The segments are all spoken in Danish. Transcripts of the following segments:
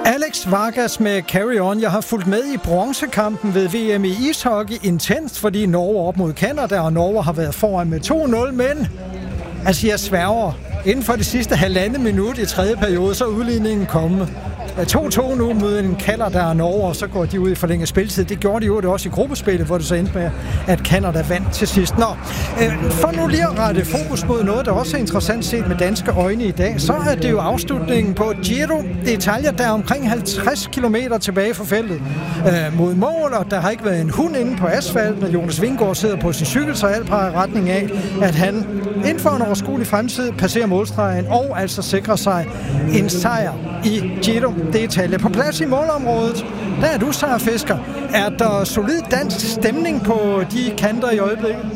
Alex Vargas med Carry On. Jeg har fulgt med i bronzekampen ved VM i ishockey intenst, fordi Norge er op mod Canada, og Norge har været foran med 2-0, men altså jeg sværger, inden for det sidste halvandet minut i tredje periode, så er udligningen kommet. 2-2 nu mod en Canada og Norge, og så går de ud i forlænget spilletid. Det gjorde de jo også i gruppespillet, hvor det så endte med, at Canada vandt til sidst. Nå, for nu lige at rette fokus mod noget, der også er interessant set med danske øjne i dag, så er det jo afslutningen på Giro d'Italia, der er omkring 50 km tilbage fra feltet mod mål, og der har ikke været en hund inde på asfalten, og Jonas Vingegaard sidder på sin cykel, så alt peger i retning af, at han inden for en overskuelig fremtid passerer målstregen og altså sikrer sig en sejr i Giro d'Italia. På plads i målområdet, der er du, Sara Fisker. Er der solid dansk stemning på de kanter i øjeblikket?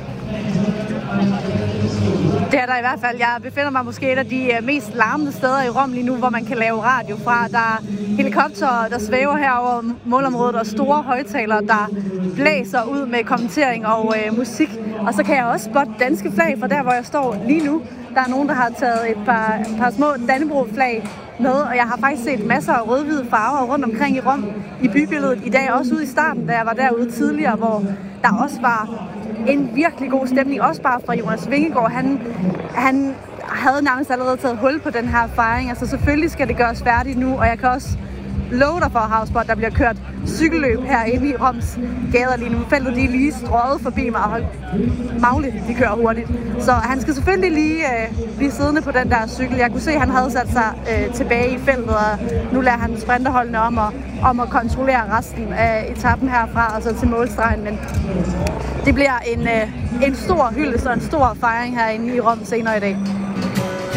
Det er der i hvert fald. Jeg befinder mig måske et af de mest larmende steder i Rom lige nu, hvor man kan lave radio fra. Der er helikoptere, der svæver her over målområdet, og store højttalere, der blæser ud med kommentering og musik. Og så kan jeg også spotte danske flag fra der, hvor jeg står lige nu. Der er nogen, der har taget et par små Dannebrog-flag med, og jeg har faktisk set masser af rød-hvide farver rundt omkring i Rom i bybilledet i dag, også ude i starten, da jeg var derude tidligere, hvor der også var en virkelig god stemning, også bare fra Jonas Vingegaard. Han havde nærmest allerede taget hul på den her fejring. Altså selvfølgelig skal det gøres færdigt nu, og jeg kan også love dig for, Havspot, der bliver kørt cykelløb herinde i Roms gader lige nu. Feltet de er lige strøget forbi mig, og Magle, de kører hurtigt. Så han skal selvfølgelig lige blive siddende på den der cykel. Jeg kunne se, at han havde sat sig tilbage i feltet, og nu lader han sprinterholdene om at kontrollere resten af etappen herfra og så til målstregen. Men det bliver en stor hyldest og en stor fejring herinde i Rom senere i dag.